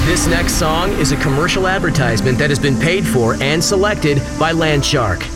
This next song is a commercial advertisement that has been paid for and selected by Landshark.